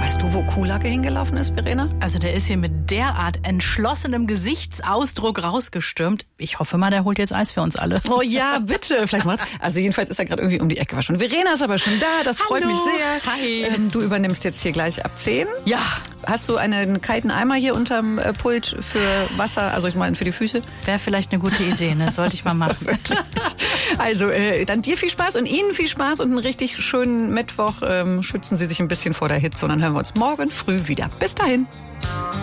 Weißt du, wo Kuhlacke hingelaufen ist, Verena? Also der ist hier mit derart entschlossenem Gesichtsausdruck rausgestürmt. Ich hoffe mal, der holt jetzt Eis für uns alle. Oh ja, bitte. Vielleicht macht's. Also jedenfalls ist er gerade irgendwie um die Ecke war schon. Verena ist aber schon da, das freut mich sehr. Hi. Du übernimmst jetzt hier gleich ab 10. Ja. Hast du einen kalten Eimer hier unterm Pult für Wasser, also ich meine für die Füße? Wäre vielleicht eine gute Idee, ne? Sollte ich mal machen. Also dann dir viel Spaß und Ihnen viel Spaß und einen richtig schönen Mittwoch. Schützen Sie sich ein bisschen vor der Hitze und dann hören wir uns morgen früh wieder. Bis dahin.